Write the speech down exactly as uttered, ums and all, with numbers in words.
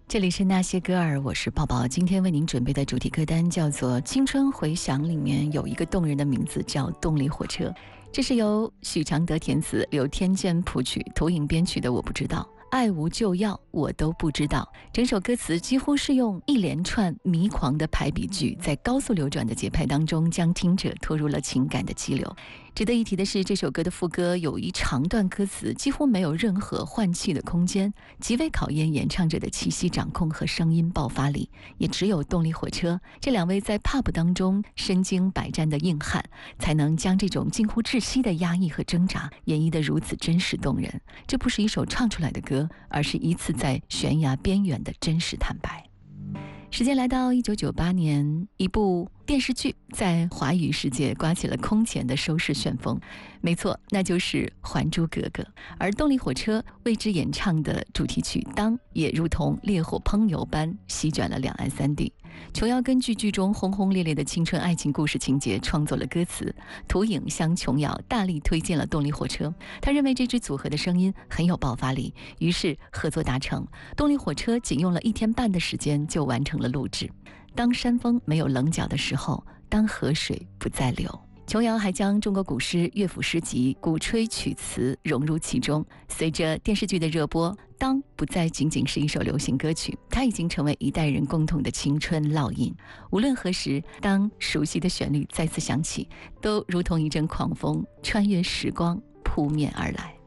这里是那些歌儿，我是抱抱。今天为您准备的主题歌单叫做《青春回响》，里面有一个动人的名字叫动力火车。这是由许常德填词，刘天健谱曲，投影编曲的我不知道，爱无就要我都不知道。整首歌词几乎是用一连串迷狂的排比句，在高速流转的节拍当中，将听者拖入了情感的激流。值得一提的是，这首歌的副歌有一长段歌词几乎没有任何换气的空间，极为考验演唱者的气息掌控和声音爆发力。也只有动力火车这两位在 pub 当中身经百战的硬汉，才能将这种近乎窒息的压抑和挣扎演绎得如此真实动人。这不是一首唱出来的歌，而是一次在悬崖边缘的真实坦白。时间来到一九九八年，一部电视剧在华语世界刮起了空前的收视旋风。没错，那就是《还珠格格》。而动力火车为之演唱的主题曲《当》也如同烈火烹油般席卷了两岸三地。琼瑶根据剧中轰轰烈烈的青春爱情故事情节创作了歌词，涂影向琼瑶大力推荐了动力火车。他认为这支组合的声音很有爆发力，于是合作达成。动力火车仅用了一天半的时间就完成了录制。当山峰没有棱角的时候，当河水不再流。琼瑶还将中国古诗、乐府诗集、鼓吹曲词融入其中。随着电视剧的热播，当不再仅仅是一首流行歌曲，它已经成为一代人共同的青春烙印。无论何时，当熟悉的旋律再次响起，都如同一阵狂风穿越时光扑面而来。